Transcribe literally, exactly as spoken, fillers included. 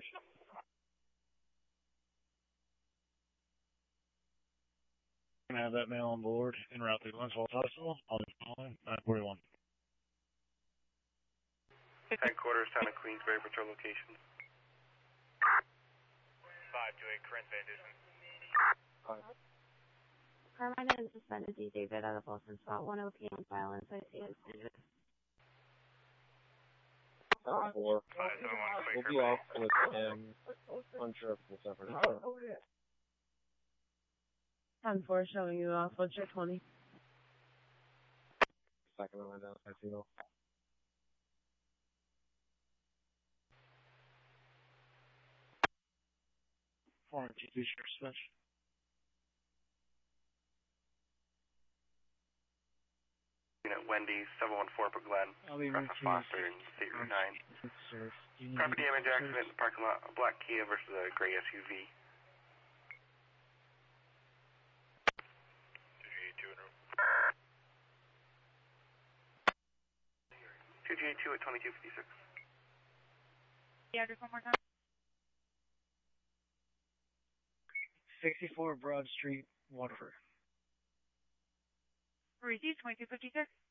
Can have that male on board en route to Glennsville Hospital. I'll be calling nine forty-one. Headquarters, town of Queensbury, patrol locations. five two eight, Corinth Van Dusen. Carmina is suspended D. David out of Wilson Spot one O P M violence. I see it. Four. five seven one, We'll Quaker be Bay. off with him. Unsure if we'll separate. ten four showing you off. What's your twenty? Second on down, I feel. Four T two share switch. Unit Wendy, seven one four for Glen. I'll be Cross routine. Foster and State Route nine. Property damage accident in the parking lot, a black Kia versus a gray S U V. two G two in room. two G two at twenty-two fifty-six. The address one more time. sixty-four Broad Street, Waterford. Received twenty-two fifty-six.